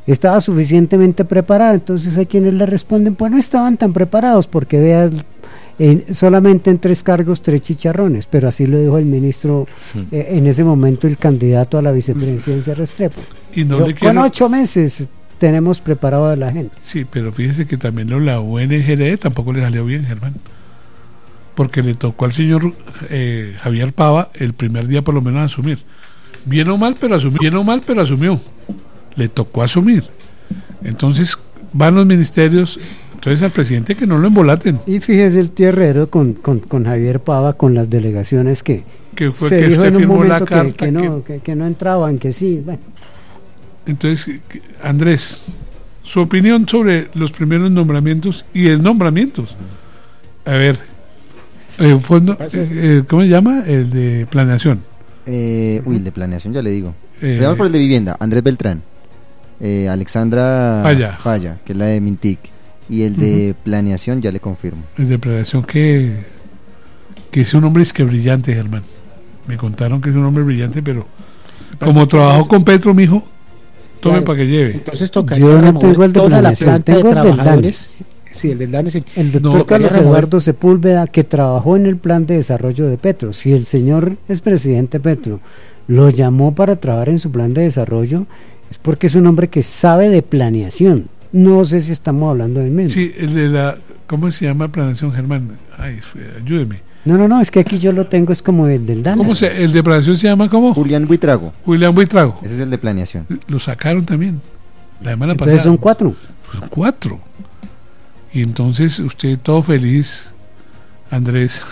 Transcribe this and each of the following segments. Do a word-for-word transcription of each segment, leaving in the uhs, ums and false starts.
estaba suficientemente preparada. Entonces hay quienes le responden, pues no estaban tan preparados, porque veas, en, solamente en tres cargos, tres chicharrones, pero así lo dijo el ministro, eh, en ese momento el candidato a la vicepresidencia Restrepo. Y no Yo, le quiero... Con ocho meses tenemos preparado a la gente. Sí, pero fíjese que también la U N G R tampoco le salió bien, Germán, porque le tocó al señor eh, Javier Pava el primer día por lo menos asumir. Bien o mal, pero asumió. Bien o mal, pero asumió. Le tocó asumir. Entonces van los ministerios, entonces al presidente que no lo embolaten. Y fíjese el tierrero con, con, con Javier Pava, con las delegaciones que, que fue se que dijo usted en un firmó momento la que, carta que, no, que... que, que no entraban, que sí. Bueno. Entonces, Andrés, su opinión sobre los primeros nombramientos y desnombramientos. A ver, eh, fondo, eh, ¿cómo se llama? El de planeación. Eh, uy, el de planeación ya le digo. Eh, Veamos por el de vivienda, Andrés Beltrán, eh, Alexandra Falla. Falla, que es la de Mintic, y el de uh-huh. planeación ya le confirmo. El de planeación que, que es un hombre es que brillante, Germán. Me contaron que es un hombre brillante, pero como trabajó con Petro, mijo, tome claro, para que lleve. Entonces toca yo no tengo el de toda la planta tengo de trabajadores. Sí, el del D A N E. El, el doctor no, Carlos Eduardo Sepúlveda, que trabajó en el plan de desarrollo de Petro. Si el señor expresidente Petro lo llamó para trabajar en su plan de desarrollo, es porque es un hombre que sabe de planeación. No sé si estamos hablando del mismo. Sí, el de la, ¿cómo se llama planeación, Germán? Ay, ayúdeme. No, no, no, es que aquí yo lo tengo, es como el del D A N E. ¿Cómo se, el de planeación se llama cómo? Julián Buitrago. Julián Buitrago. Ese es el de planeación. Lo sacaron también la semana Entonces pasada. son cuatro. Son cuatro. Y entonces usted todo feliz, Andrés,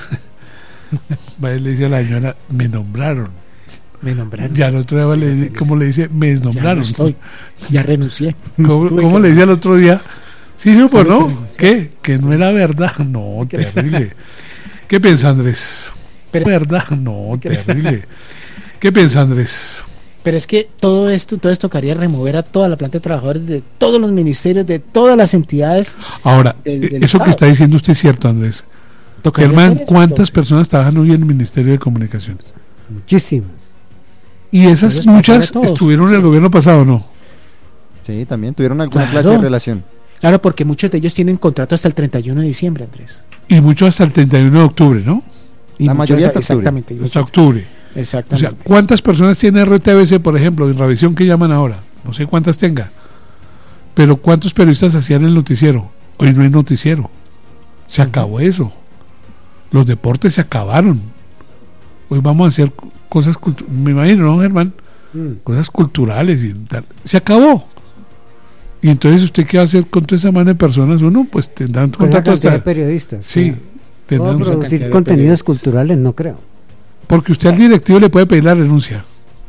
va y le dice a la señora, me nombraron. Me nombraron. Ya el otro día, le, ¿cómo le dice? Me desnombraron. Ya no estoy, ya renuncié. ¿Cómo, ¿cómo le dice al otro día? Sí, supo, ¿no? ¿Qué? Que no era verdad. No, terrible. ¿Qué piensa Andrés? Pero, ¿verdad? No, terrible. ¿Qué piensa Andrés? Pero es que todo esto, entonces tocaría remover a toda la planta de trabajadores de todos los ministerios, de todas las entidades. Ahora, del, del eso Estado. Que está diciendo usted es cierto, Andrés. Germán, ¿cuántas entonces? personas trabajan hoy en el Ministerio de Comunicaciones? Muchísimas. Y esas entonces, muchas estuvieron en el gobierno pasado, ¿no? Sí, también tuvieron alguna claro. clase de relación. Claro, porque muchos de ellos tienen contrato hasta el treinta y uno de diciembre, Andrés. Y muchos hasta el treinta y uno de octubre, ¿no? Y la mayoría hasta octubre. Exactamente. Hasta octubre. Exactamente. O sea, ¿cuántas personas tiene R T B C, por ejemplo, en revisión que llaman ahora? No sé cuántas tenga. Pero ¿cuántos periodistas hacían el noticiero? Hoy no hay noticiero. Se uh-huh. acabó eso. Los deportes se acabaron. Hoy vamos a hacer cosas culturales. Me imagino, ¿no, Germán? Mm. Cosas culturales y tal. Se acabó. Y entonces, ¿usted qué va a hacer con toda esa mano de personas? Uno, pues tendrán contrato hasta de periodistas. Sí. Tendrán producir contenidos culturales, no creo. Porque usted al directivo le puede pedir la renuncia.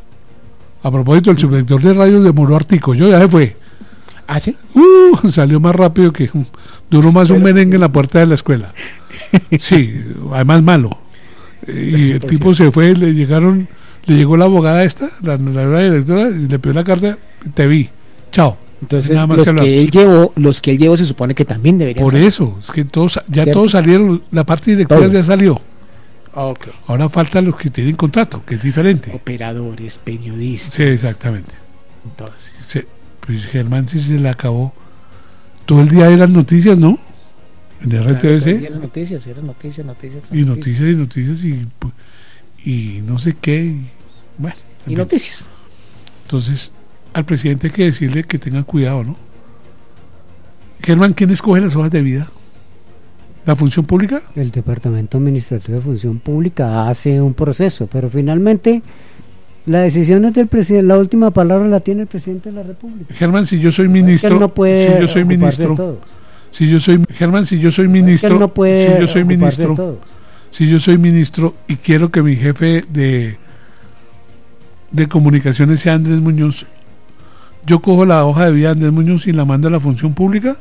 A propósito, el subdirector de radio demoró Artico, yo ya se fue. ¿Ah, sí? Uh, salió más rápido que... Duró más Pero, un merengue en la puerta de la escuela. Sí, además malo. Y el tipo se fue, le llegaron, le llegó la abogada esta, la, la, la directora, y le pidió la carta, te vi, chao. Entonces los que, que él llevó, los que él llevó se supone que también deberían Por salir. eso, es que todos, ya ¿Cierto? todos salieron, la parte directiva todos. ya salió. Okay. Ahora faltan los que tienen contrato, que es diferente. Operadores, periodistas. Sí, exactamente. Entonces. Sí, pues Germán sí se le acabó. Todo el día eran noticias, ¿no? En R T B C. Claro, eran noticias, eran noticias, noticias. Y noticias y noticias y, y no sé qué. Y, bueno. Y noticias. Entonces, al presidente hay que decirle que tenga cuidado, ¿no? Germán, ¿quién escoge las hojas de vida? ¿La función pública? El Departamento Administrativo de Función Pública hace un proceso, pero finalmente la decisión es del presidente, la última palabra la tiene el presidente de la República. Germán, si yo soy ministro, no puede si yo soy ministro, si yo soy Germán, si yo soy ministro, no puede si yo soy ministro, si yo soy ministro y quiero que mi jefe de de comunicaciones sea Andrés Muñoz, yo cojo la hoja de vida de Andrés Muñoz y la mando a la función pública.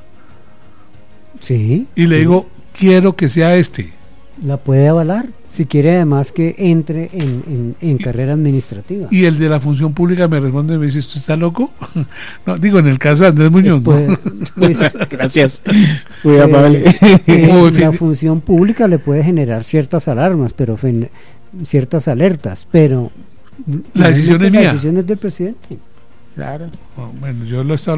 Sí. Y le sí. digo, quiero que sea este. La puede avalar, si quiere además que entre en, en, en y, carrera administrativa. Y el de la función pública me responde y me dice, ¿usted está loco? No, digo, en el caso de Andrés Muñoz, pues, ¿no? Pues, gracias. Muy pues, amable. Eh, la función pública le puede generar ciertas alarmas, pero fin, ciertas alertas, pero la decisión es mía. La decisión es del presidente. Claro. Bueno, yo lo he estado